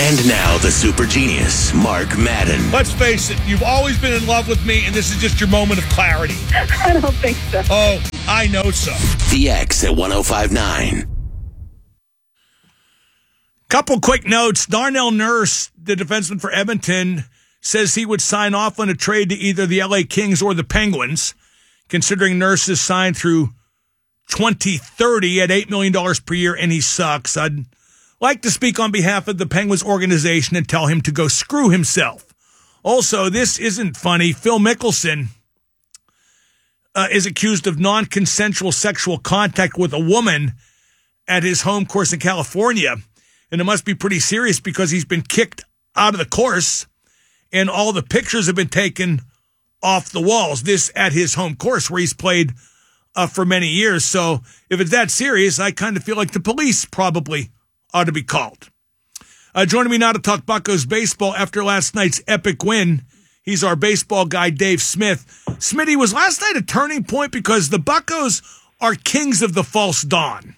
And now the super genius, Mark Madden. Let's face it, you've always been in love with me, and this is just your moment of clarity. I don't think so. Oh, I know so. The X at 105.9. Couple quick notes. Darnell Nurse, the defenseman for Edmonton, says he would sign off on a trade to either the LA Kings or the Penguins, considering Nurse is signed through 2030 at $8 million per year, and he sucks. I'd like to speak on behalf of the Penguins organization and tell him to go screw himself. Also, this isn't funny. Phil Mickelson is accused of non-consensual sexual contact with a woman at his home course in California. And it must be pretty serious because he's been kicked out of the course and all the pictures have been taken off the walls. This at his home course where he's played for many years. So if it's that serious, I kind of feel like the police probably ought to be called. Joining me now to talk Buccos baseball after last night's epic win, he's our baseball guy, Dave Smith. Smitty, was last night a turning point because the Buccos are kings of the false dawn?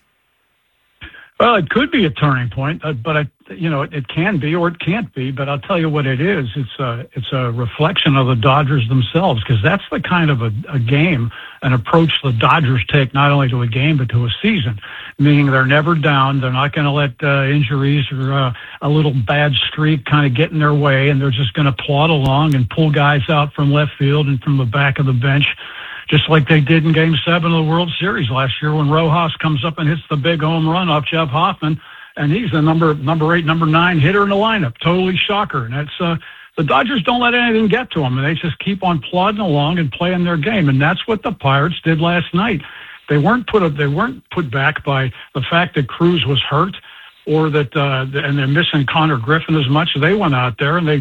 Well, it could be a turning point, but it can be or it can't be. But I'll tell you what it is. It's a reflection of the Dodgers themselves, because that's the kind of a game, an approach the Dodgers take not only to a game but to a season. Meaning they're never down. They're not going to let injuries or a little bad streak kind of get in their way, and they're just going to plod along and pull guys out from left field and from the back of the bench, just like they did in Game 7 of the World Series last year when Rojas comes up and hits the big home run off Jeff Hoffman, and he's the number 8, number 9 hitter in the lineup. Totally shocker. And that's the Dodgers don't let anything get to them, and they just keep on plodding along and playing their game, and that's what the Pirates did last night. They weren't put back by the fact that Cruz was hurt, or that and they're missing Connor Griffin as much. They went out there and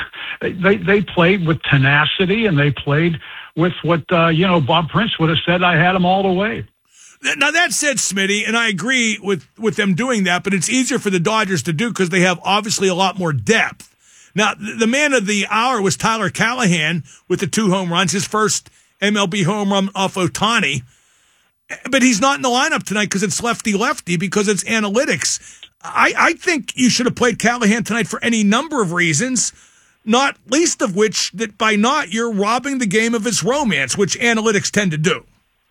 they played with tenacity, and they played with what Bob Prince would have said, I had them all the way. Now, that said, Smitty, and I agree with them doing that, but it's easier for the Dodgers to do because they have obviously a lot more depth. Now, the man of the hour was Tyler Callahan with the 2 home runs, his first MLB home run off Ohtani. But he's not in the lineup tonight because it's lefty-lefty, because it's analytics. I think you should have played Callahan tonight for any number of reasons, not least of which that by not, you're robbing the game of its romance, which analytics tend to do.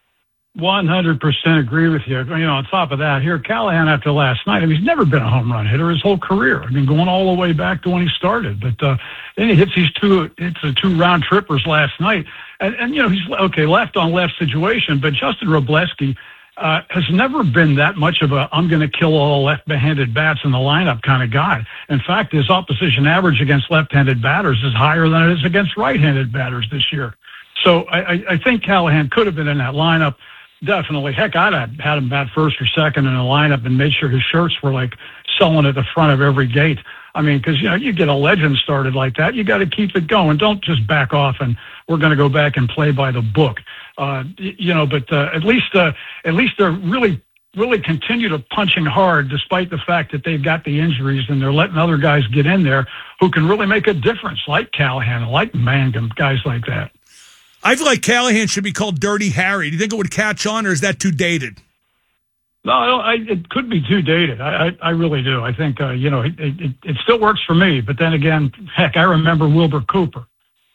100% agree with you. On top of that, here, Callahan after last night, he's never been a home run hitter his whole career. Going all the way back to when he started. But then he hits the 2 round trippers last night. And he's okay, left on left situation, but Justin Wrobleski has never been that much of a I'm going to kill all left-handed bats in the lineup kind of guy. In fact, his opposition average against left-handed batters is higher than it is against right-handed batters this year. So I think Callahan could have been in that lineup. Definitely. Heck, I'd have had him bat first or second in the lineup and made sure his shirts were like selling at the front of every gate. Because, you get a legend started like that, you got to keep it going. Don't just back off and we're going to go back and play by the book. But at least they're really continue to punching hard despite the fact that they've got the injuries, and they're letting other guys get in there who can really make a difference, like Callahan, like Mangum, guys like that. I feel like Callahan should be called Dirty Harry. Do you think it would catch on, or is that too dated? No, it could be too dated. I really do. I think, it still works for me. But then again, heck, I remember Wilbur Cooper.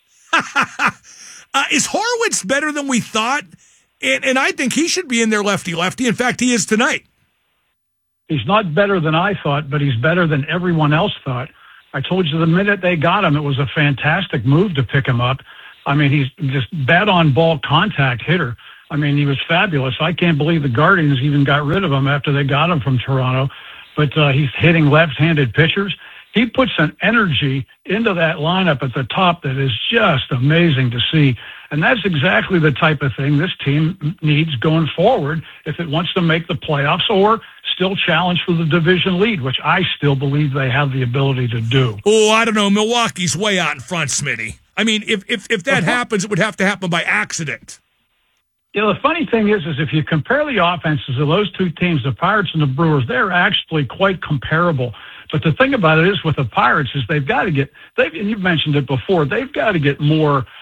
Is Horowitz better than we thought? And I think he should be in there lefty-lefty. In fact, he is tonight. He's not better than I thought, but he's better than everyone else thought. I told you the minute they got him, it was a fantastic move to pick him up. He's just bat-on-ball contact hitter. He was fabulous. I can't believe the Guardians even got rid of him after they got him from Toronto. But he's hitting left-handed pitchers. He puts an energy into that lineup at the top that is just amazing to see. And that's exactly the type of thing this team needs going forward if it wants to make the playoffs or still challenge for the division lead, which I still believe they have the ability to do. Oh, I don't know. Milwaukee's way out in front, Smitty. If that happens, it would have to happen by accident. The funny thing is if you compare the offenses of those 2 teams, the Pirates and the Brewers, they're actually quite comparable. But the thing about it is with the Pirates is they've got to get, and you've mentioned it before, they've got to get more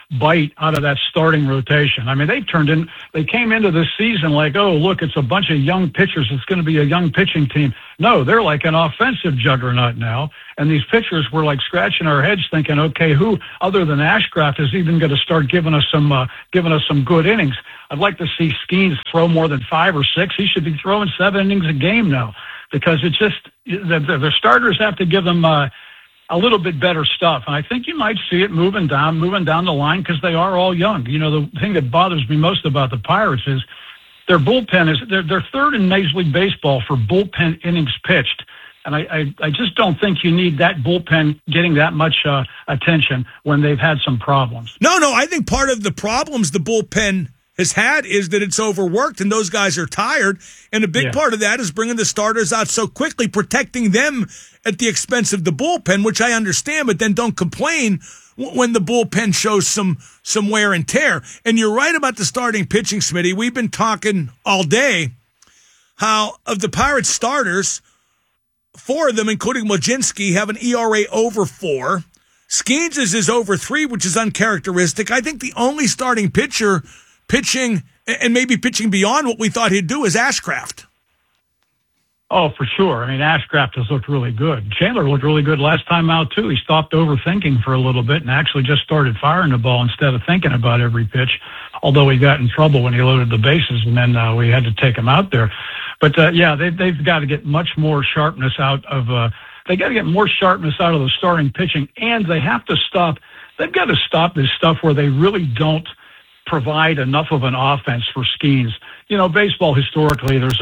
bite out of that starting rotation. I mean, they came into this season like, oh, look, it's a bunch of young pitchers. It's going to be a young pitching team. No, they're like an offensive juggernaut now. And these pitchers were like scratching our heads thinking, okay, who other than Ashcraft is even going to start giving us some good innings? I'd like to see Skeens throw more than 5 or 6. He should be throwing 7 innings a game now, because it's just the starters have to give them a little bit better stuff. And I think you might see it moving down the line, because they are all young. You know, the thing that bothers me most about the Pirates is their bullpen is they're third in Major League Baseball for bullpen innings pitched. And I just don't think you need that bullpen getting that much attention when they've had some problems. No, I think part of the problems the bullpen has had is that it's overworked and those guys are tired. And a big part of that is bringing the starters out so quickly, protecting them at the expense of the bullpen, which I understand, but then don't complain when the bullpen shows some wear and tear. And you're right about the starting pitching, Smitty. We've been talking all day how of the Pirates starters, 4 of them, including Mlodzinski, have an ERA over 4. Skeens is over 3, which is uncharacteristic. I think the only starting pitcher pitching, and maybe pitching beyond what we thought he'd do, is Ashcraft. Oh, for sure. I mean, Ashcraft has looked really good. Chandler looked really good last time out, too. He stopped overthinking for a little bit and actually just started firing the ball instead of thinking about every pitch, although he got in trouble when he loaded the bases, and then we had to take him out there. But, they've got to get much more sharpness out of they got to get more sharpness out of the starting pitching, and they've got to stop this stuff where they really don't provide enough of an offense for Skeens. You know, baseball historically, there's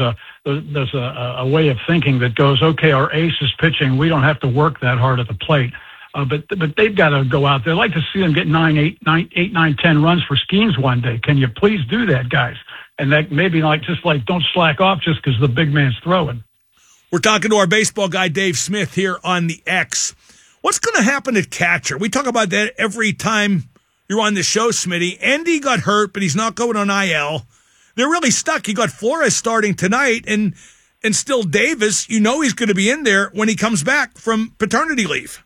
a way of thinking that goes, okay, our ace is pitching, we don't have to work that hard at the plate. But they've got to go out there. I'd like to see them get 9, 10 runs for Skeens one day. Can you please do that, guys? And that maybe don't slack off just because the big man's throwing. We're talking to our baseball guy, Dave Smith, here on the X. What's going to happen at catcher? We talk about that every time you're on the show, Smitty. Andy got hurt, but he's not going on IL. They're really stuck. You got Flores starting tonight, and still Davis, you know he's going to be in there when he comes back from paternity leave.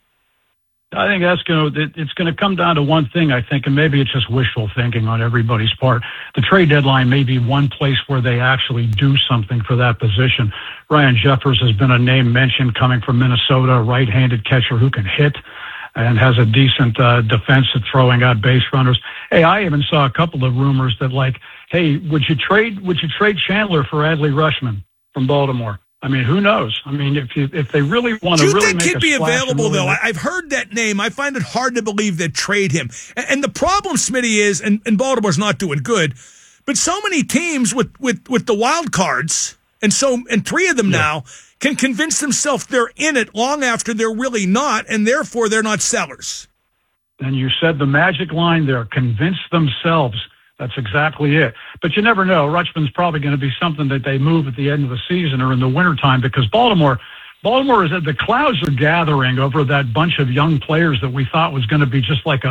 I think it's going to come down to one thing, I think, and maybe it's just wishful thinking on everybody's part. The trade deadline may be one place where they actually do something for that position. Ryan Jeffers has been a name mentioned, coming from Minnesota, a right-handed catcher who can hit and has a decent defense at throwing out base runners. Hey, I even saw a couple of rumors that, like, hey, would you trade Chandler for Adley Rutschman from Baltimore? I mean, who knows? I mean, if they really want to really make a splash. Do you think he'd be available, though? I've heard that name. I find it hard to believe they'd trade him. And the problem, Smitty, is, and Baltimore's not doing good, but so many teams with the wild cards, and 3 of them now, can convince themselves they're in it long after they're really not, and therefore they're not sellers. And you said the magic line there, convince themselves. That's exactly it. But you never know. Rutschman's probably going to be something that they move at the end of the season or in the wintertime, because Baltimore is the clouds are gathering over that bunch of young players that we thought was going to be just like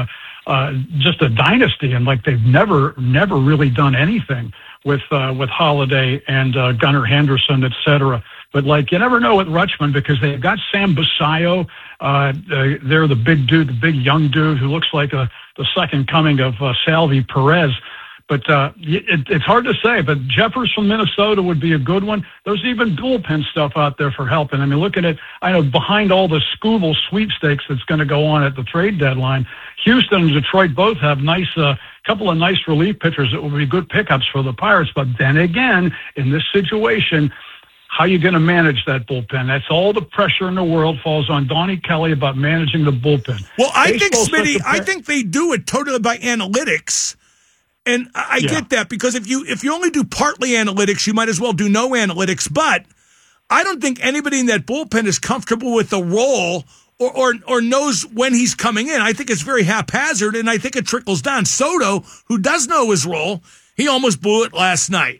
just a dynasty, and like they've never really done anything with Holiday and Gunnar Henderson, et cetera. But like, you never know with Rutschman, because they've got Sam Basayo. They're the big dude, the big young dude who looks like the second coming of Salvi Perez. But it's hard to say. But Jeffers from Minnesota would be a good one. There's even bullpen stuff out there for helping. I mean, look at it. I know behind all the Scooble sweepstakes that's going to go on at the trade deadline, Houston and Detroit both have couple of nice relief pitchers that will be good pickups for the Pirates. But then again, in this situation, how are you going to manage that bullpen? That's all the pressure in the world falls on Donnie Kelly about managing the bullpen. Well, I think, Smitty, I think they do it totally by analytics. And I get that, because if you only do partly analytics, you might as well do no analytics. But I don't think anybody in that bullpen is comfortable with the role or knows when he's coming in. I think it's very haphazard, and I think it trickles down. Soto, who does know his role, he almost blew it last night.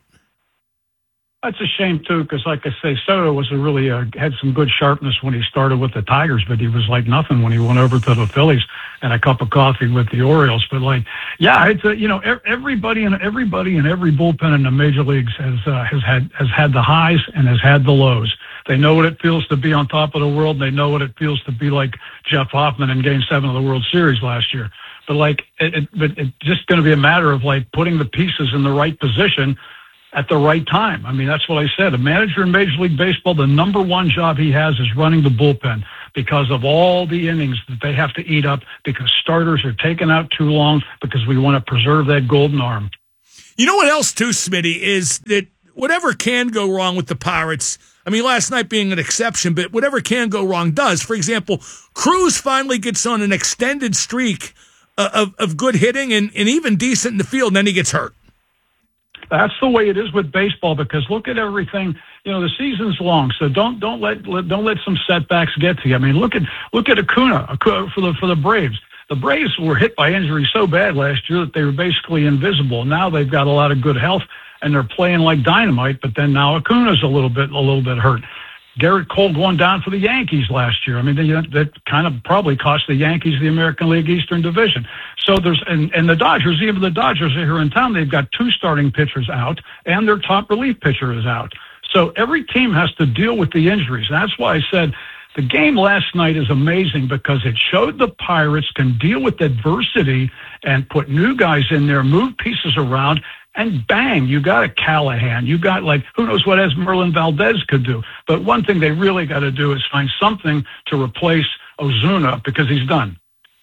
That's a shame, too, because, like I say, Soto was had some good sharpness when he started with the Tigers, but he was like nothing when he went over to the Phillies and a cup of coffee with the Orioles. But, like, it's everybody in every bullpen in the major leagues has had the highs and has had the lows. They know what it feels to be on top of the world. They know what it feels to be like Jeff Hoffman in Game 7 of the World Series last year. but it's just going to be a matter of putting the pieces in the right position at the right time. I mean, that's what I said. A manager in Major League Baseball, the number one job he has is running the bullpen because of all the innings that they have to eat up because starters are taken out too long because we want to preserve that golden arm. You know what else, too, Smitty, is that whatever can go wrong with the Pirates, I mean, last night being an exception, but whatever can go wrong does. For example, Cruz finally gets on an extended streak of good hitting and even decent in the field, and then he gets hurt. That's the way it is with baseball because look at everything. You know, the season's long, so don't let some setbacks get to you. I mean, look at Acuna for the Braves. The Braves were hit by injury so bad last year that they were basically invisible. Now they've got a lot of good health and they're playing like dynamite. But then now Acuna's a little bit hurt. Garrett Cole going down for the Yankees last year. I mean, that kind of probably cost the Yankees the American League Eastern Division. So and the Dodgers, even the Dodgers are here in town. They've got 2 starting pitchers out and their top relief pitcher is out. So every team has to deal with the injuries. And that's why I said the game last night is amazing because it showed the Pirates can deal with adversity and put new guys in there, move pieces around, and bang, you got a Callahan. You got who knows what Esmeralda Valdez could do. But one thing they really got to do is find something to replace Ozuna because he's done.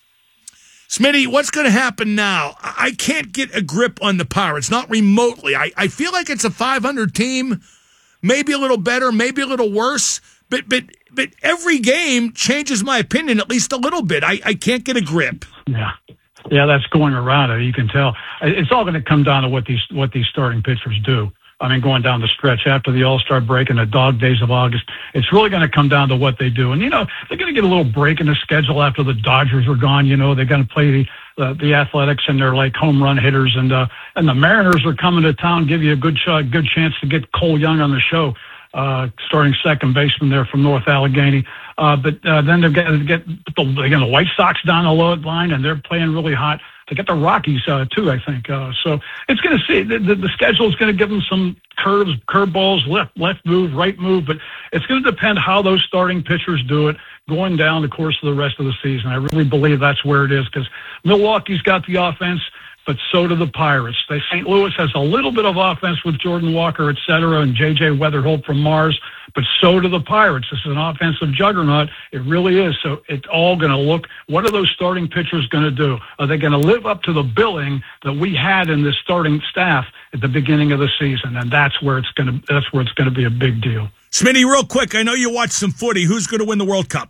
Smitty, what's going to happen now? I can't get a grip on the Pirates, not remotely. I feel like it's a 500 team, maybe a little better, maybe a little worse. But every game changes my opinion at least a little bit. I can't get a grip. Yeah, that's going around it. You can tell. It's all going to come down to what these starting pitchers do. I mean, going down the stretch after the All-Star break and the dog days of August, it's really going to come down to what they do. And, they're going to get a little break in the schedule after the Dodgers are gone. They're going to play the Athletics and they're home run hitters. And the Mariners are coming to town, give you a good chance to get Cole Young on the show. Starting second baseman there from North Allegheny. But then they're going to get the White Sox down the low line, and they're playing really hot. They get the Rockies, too, I think. So it's going to see the schedule is going to give them some curveballs, left move, right move, but it's going to depend how those starting pitchers do it going down the course of the rest of the season. I really believe that's where it is because Milwaukee's got the offense, but so do the Pirates. St. Louis has a little bit of offense with Jordan Walker, et cetera, and J.J. Weatherholt from Mars, but so do the Pirates. This is an offensive juggernaut. It really is. So it's all going to look, what are those starting pitchers going to do? Are they going to live up to the billing that we had in this starting staff at the beginning of the season? And that's where it's going to be a big deal. Smitty, real quick, I know you watch some footy. Who's going to win the World Cup?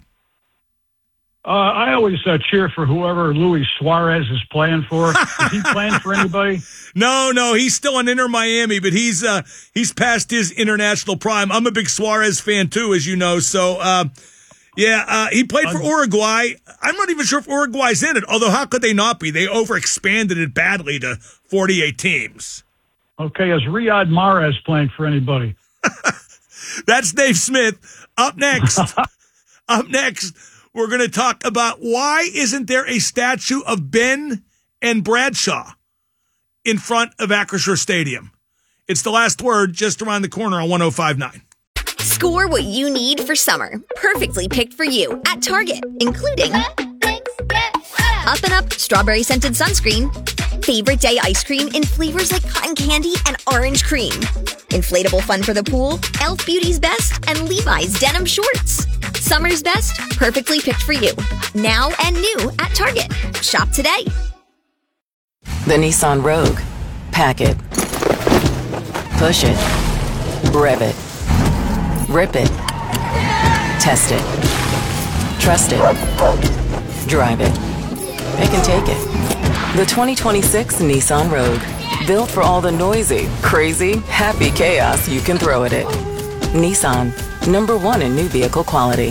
I always cheer for whoever Luis Suarez is playing for. Is he playing for anybody? No, he's still on Inter Miami, but he's past his international prime. I'm a big Suarez fan too, as you know. So, he played for Uruguay. I'm not even sure if Uruguay's in it, although how could they not be? They overexpanded it badly to 48 teams. Okay, is Riyad Mahrez playing for anybody? That's Dave Smith. Up next, we're going to talk about why isn't there a statue of Ben and Bradshaw in front of Acrisure Stadium? It's the last word just around the corner on 105.9. Score what you need for summer. Perfectly picked for you at Target, including Up and Up strawberry scented sunscreen, favorite day ice cream in flavors like cotton candy and orange cream, inflatable fun for the pool, Elf Beauty's Best, and Levi's denim shorts. Summer's best, perfectly picked for you. Now and new at Target. Shop today. The Nissan Rogue. Pack it. Push it. Rev it. Rip it. Test it. Trust it. Drive it. Pick and take it. The 2026 Nissan Rogue. Built for all the noisy, crazy, happy chaos you can throw at it. Nissan. #1 in new vehicle quality.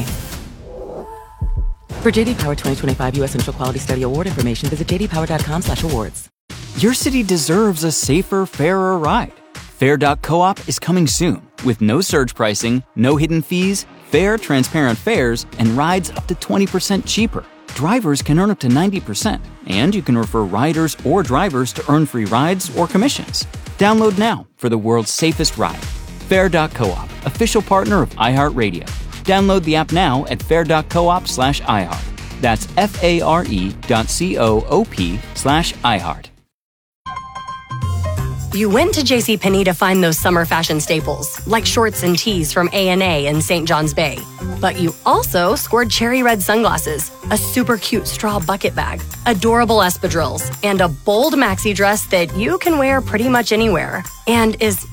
For JD Power 2025 U.S. Initial Quality Study Award information, visit jdpower.com/awards. Your city deserves a safer, fairer ride. Fair.coop is coming soon with no surge pricing, no hidden fees, fair, transparent fares, and rides up to 20% cheaper. Drivers can earn up to 90%, and you can refer riders or drivers to earn free rides or commissions. Download now for the world's safest ride. Fair.coop, official partner of iHeartRadio. Download the app now at fair.coop/iHeart. That's FARE.COOP/iHeart. You went to JCPenney to find those summer fashion staples, like shorts and tees from A&A in St. John's Bay. But you also scored cherry red sunglasses, a super cute straw bucket bag, adorable espadrilles, and a bold maxi dress that you can wear pretty much anywhere. And is